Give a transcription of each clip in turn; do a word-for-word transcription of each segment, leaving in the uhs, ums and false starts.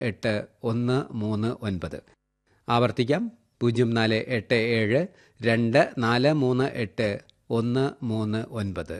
എട്ട് ഒന്ന് മൂന്ന് ഒൻപത്. ആവർത്തിക്കാം, പൂജ്യം നാല് എട്ട് ഏഴ് രണ്ട് നാല് മൂന്ന് എട്ട് ഒന്ന് മൂന്ന് ഒൻപത്.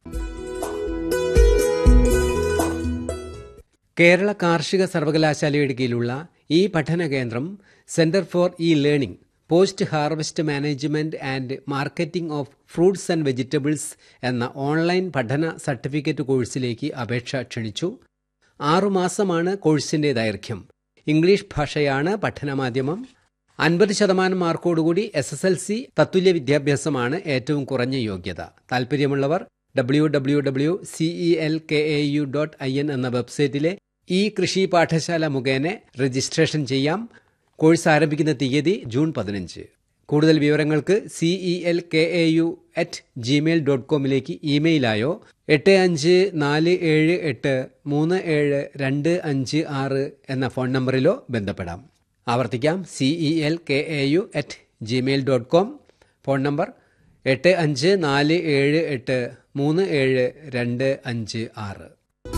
കേരള കാർഷിക സർവകലാശാലയുടെ കീഴിലുള്ള ഈ പഠന കേന്ദ്രം centre for E learning, post harvest management and marketing of fruits and vegetables എന്ന ഓൺലൈൻ പഠന സർട്ടിഫിക്കറ്റ് കോഴ്സിലേക്ക് അപേക്ഷ ക്ഷണിച്ചു. ആറുമാസമാണ് കോഴ്സിന്റെ ദൈർഘ്യം. ഇംഗ്ലീഷ് ഭാഷയാണ് പഠനമാധ്യമം. അൻപത് ശതമാനം മാർക്കോടുകൂടി എസ് എസ് എൽ സി തത്തുല്യ വിദ്യാഭ്യാസമാണ് ഏറ്റവും കുറഞ്ഞ യോഗ്യത. താൽപ്പര്യമുള്ളവർ W W W C E L K A U dot I N എന്ന വെബ്സൈറ്റിലെ ഈ കൃഷി പാഠശാല മുഖേന രജിസ്ട്രേഷൻ ചെയ്യാം. കോഴ്സ് ആരംഭിക്കുന്ന തീയതി ജൂൺ പതിനഞ്ച്. കൂടുതൽ വിവരങ്ങൾക്ക് C E L K A U at Gmail dot കോമിലേക്ക് ഇമെയിലായോ എട്ട് അഞ്ച് നാല് ഏഴ് എട്ട് മൂന്ന് ഏഴ് രണ്ട് അഞ്ച് ആറ് എന്ന ഫോൺ നമ്പറിലോ ബന്ധപ്പെടാം. ആവർത്തിക്കാം, C E L K A U at Gmail dot com. Phone number എട്ട് അഞ്ച് നാല് ഏഴ് എട്ട് മൂന്ന് ഏഴ് രണ്ട് അഞ്ച് ആറ്.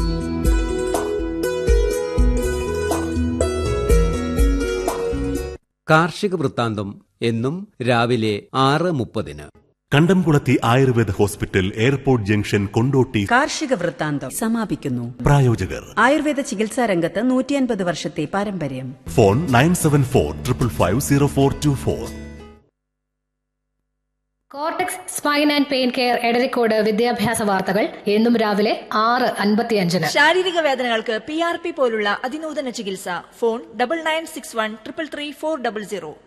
കാർഷിക വൃത്താന്തം എന്നും രാവിലെ ആറ് മുപ്പതിന്. കണ്ടംകുളത്തി Ayurveda hospital, airport junction, Kondotty. കാർഷിക വൃത്താന്തം സമാപിക്കുന്നു. പ്രായോജകർ ആയുർവേദ ചികിത്സാ രംഗത്ത് നൂറ്റിയൻപത് വർഷത്തെ പാരമ്പര്യം. Phone nine seven four triple five zero four to four. Cortex spine and pain care Edarikode വിദ്യാഭ്യാസ വാർത്തകൾ എന്നും രാവിലെ ആറ് അൻപത്തിയഞ്ചിന്. ശാരീരിക വേദനകൾക്ക് പി ആർ പി പോലുള്ള അതിനൂതന ചികിത്സ. Phone double nine six one triple three four double zero.